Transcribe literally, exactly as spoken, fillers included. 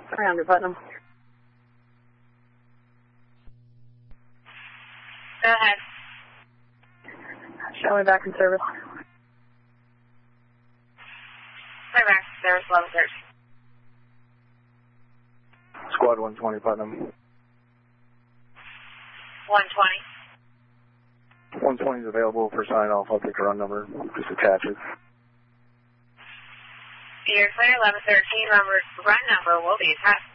three hundred Putnam. Go ahead. Show me back in service. Right back in service, eleven thirteen. Squad one twenty Putnam. one twenty. one twenty is available for sign off. I'll take the run number. Just attach it. You're clear, eleven thirteen. Run, run number will be attached.